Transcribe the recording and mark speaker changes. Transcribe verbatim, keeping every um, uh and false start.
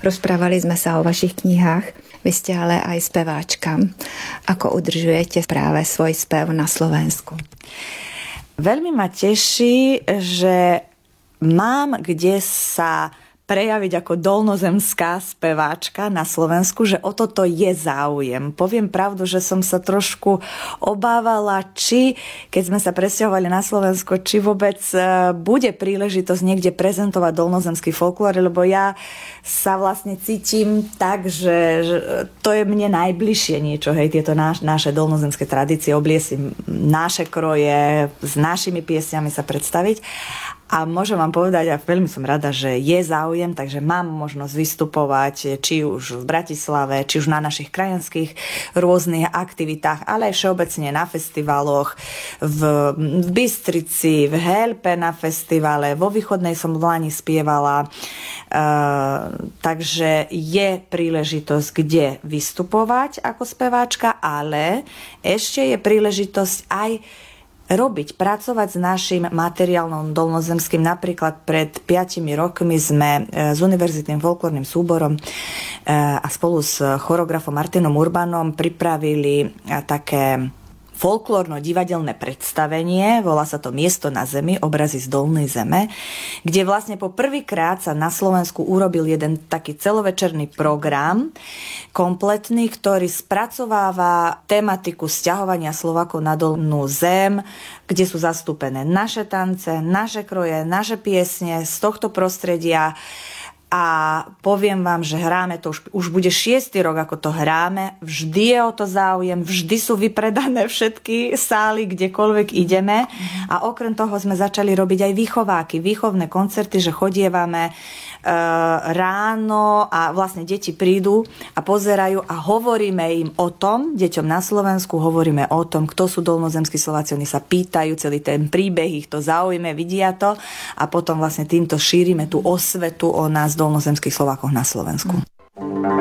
Speaker 1: Rozprávali sme sa o vašich knihách. Vy ste ale aj speváčka. Ako udržujete práve svoj spev na Slovensku?
Speaker 2: Veľmi ma teší, že mám kde sa prejaviť ako dolnozemská speváčka na Slovensku, že o toto je záujem. Poviem pravdu, že som sa trošku obávala, či, keď sme sa presťahovali na Slovensko, či vôbec bude príležitosť niekde prezentovať dolnozemský folklór, lebo ja sa vlastne cítim tak, že, že to je mne najbližšie niečo, hej, tieto naš, naše dolnozemské tradície, oblieci naše kroje, s našimi piesňami sa predstaviť. A môžem vám povedať, a veľmi som rada, že je záujem, takže mám možnosť vystupovať či už v Bratislave, či už na našich krajanských rôznych aktivitách, ale aj všeobecne na festivaloch, v, v Bystrici, v Helpe na festivale, vo Východnej som v Lani spievala. Uh, takže je príležitosť, kde vystupovať ako speváčka, ale ešte je príležitosť aj robiť, pracovať s našim materiálom dolnozemským. Napríklad pred piatimi rokmi sme s Univerzitným folklórnym súborom a spolu s choreografom Martinom Urbanom pripravili také folklórno-divadelné predstavenie, volá sa to Miesto na zemi, obrazy z dolnej zeme, kde vlastne po prvýkrát sa na Slovensku urobil jeden taký celovečerný program, kompletný, ktorý spracováva tematiku sťahovania Slovákov na dolnú zem, kde sú zastúpené naše tance, naše kroje, naše piesne z tohto prostredia. A poviem vám, že hráme to už, už bude šiestý rok, ako to hráme. Vždy je o to záujem, vždy sú vypredané všetky sály, kdekoľvek ideme. A okrem toho sme začali robiť aj výchováky, výchovné koncerty, že chodievame ráno a vlastne deti prídu a pozerajú a hovoríme im o tom, deťom na Slovensku hovoríme o tom, kto sú dolnozemskí Slováci, oni sa pýtajú, celý ten príbeh ich to zaujíme, vidia to a potom vlastne týmto šírime tú osvetu o nás dolnozemských Slovákoch na Slovensku.